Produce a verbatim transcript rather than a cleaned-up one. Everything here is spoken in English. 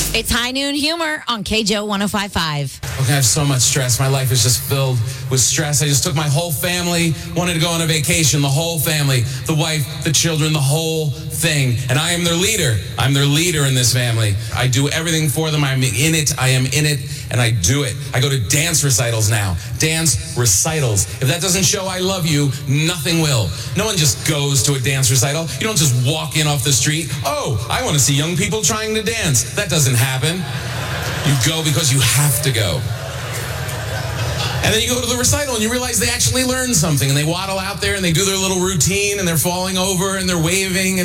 It's High Noon Humor on K J O one oh five point five. Okay, I have so much stress. My life is just filled with stress. I just took my whole family, wanted to go on a vacation, the whole family, the wife, the children, the whole thing. And I am their leader. I'm their leader in this family. I do everything for them. I'm in it. I am in it, and I do it. I go to dance recitals now. Dance recitals. If that doesn't show I love you, nothing will. No one just goes to a dance recital. You don't just walk in off the street. Oh, I want to see young people trying to dance. That doesn't happen. You go because you have to go. And then you go to the recital and you realize they actually learned something, and they waddle out there and they do their little routine and they're falling over and they're waving.